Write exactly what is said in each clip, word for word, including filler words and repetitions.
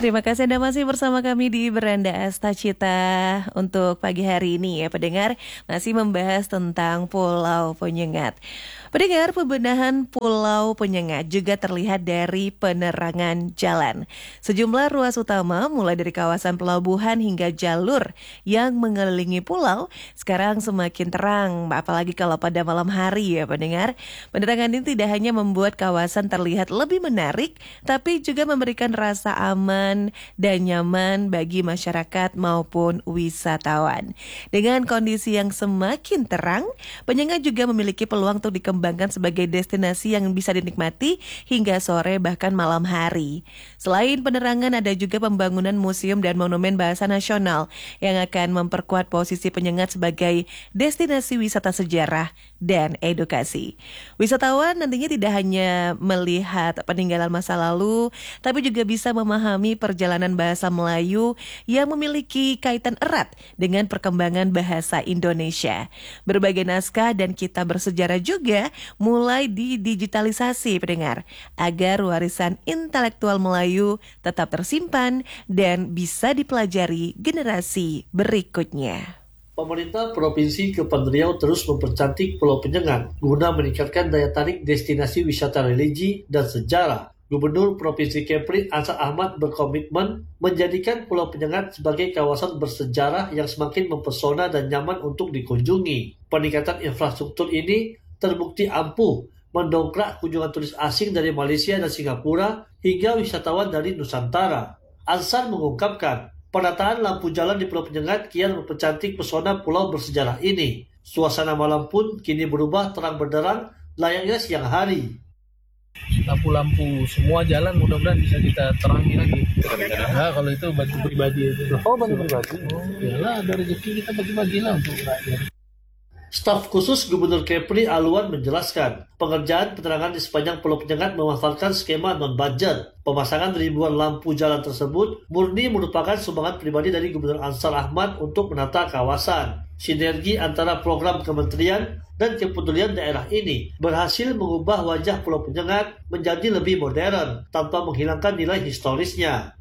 Terima kasih Anda masih bersama kami di Beranda Astacita untuk pagi hari ini ya pendengar, masih membahas tentang Pulau Penyengat. Pendengar, pembenahan Pulau Penyengat juga terlihat dari penerangan jalan. Sejumlah ruas utama mulai dari kawasan pelabuhan hingga jalur yang mengelilingi pulau sekarang semakin terang, apalagi kalau pada malam hari ya pendengar. Penerangan ini tidak hanya membuat kawasan terlihat lebih menarik, tapi juga memberikan rasa aman dan nyaman bagi masyarakat maupun wisatawan. Dengan kondisi yang semakin terang, Penyengat juga memiliki peluang untuk dikembangkan sebagai destinasi yang bisa dinikmati hingga sore bahkan malam hari. Selain penerangan, ada juga pembangunan museum dan monumen bahasa nasional yang akan memperkuat posisi Penyengat sebagai destinasi wisata sejarah dan edukasi. Wisatawan nantinya tidak hanya melihat peninggalan masa lalu, tapi juga bisa memahami perjalanan bahasa Melayu yang memiliki kaitan erat dengan perkembangan bahasa Indonesia. Berbagai naskah dan kitab bersejarah juga mulai didigitalisasi pendengar, agar warisan intelektual Melayu tetap tersimpan dan bisa dipelajari generasi berikutnya. Pemerintah Provinsi Kepulauan Riau terus mempercantik Pulau Penyengat guna meningkatkan daya tarik destinasi wisata religi dan sejarah. Gubernur Provinsi Kepri Ansar Ahmad berkomitmen menjadikan Pulau Penyengat sebagai kawasan bersejarah yang semakin mempesona dan nyaman untuk dikunjungi. Peningkatan infrastruktur ini terbukti ampuh mendongkrak kunjungan turis asing dari Malaysia dan Singapura hingga wisatawan dari Nusantara. Ansar mengungkapkan, penataan lampu jalan di Pulau Penyengat kian mempercantik pesona pulau bersejarah ini. Suasana malam pun kini berubah terang benderang layaknya siang hari. Lampu-lampu semua jalan mudah-mudahan bisa kita terangi lagi. Nah, kalau itu bagi pribadi itu. Oh, bagi pribadi. Oh, yalah, ada rezeki kita bagi-bagi lah untuk rakyat. Staf khusus Gubernur Kepri Alwan menjelaskan, pengerjaan penerangan di sepanjang Pulau Penyengat memanfaatkan skema non-budget. Pemasangan ribuan lampu jalan tersebut murni merupakan sumbangan pribadi dari Gubernur Ansar Ahmad untuk menata kawasan. Sinergi antara program kementerian dan kepedulian daerah ini berhasil mengubah wajah Pulau Penyengat menjadi lebih modern tanpa menghilangkan nilai historisnya.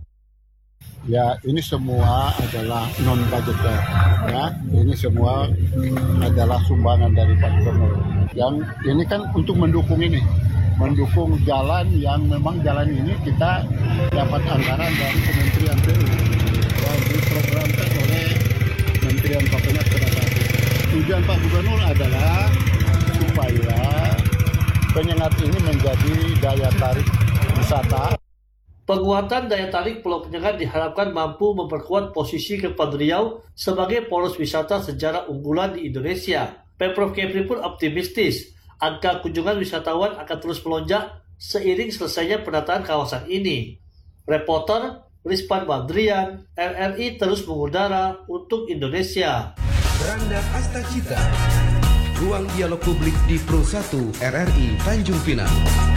Ya, ini semua adalah non-budgeter. Ya, ini semua adalah sumbangan dari Pak Gubernur. Yang ini kan untuk mendukung ini, mendukung jalan yang memang jalan ini kita dapat anggaran dari Kementerian P U yang diprogramkan oleh Kementerian Bapenas pada saat itu. Tujuan Pak Gubernur adalah supaya Penyengat ini menjadi daya tarik wisata. Penguatan daya tarik Pulau Penyengat diharapkan mampu memperkuat posisi Kepulauan Riau sebagai poros wisata sejarah unggulan di Indonesia. Pemprov Kepri pun optimistis angka kunjungan wisatawan akan terus melonjak seiring selesainya penataan kawasan ini. Reporter Rizpan Badrian, R R I terus mengudara untuk Indonesia. Beranda Astacita, ruang dialog publik di Pro satu R R I Tanjung Pinang.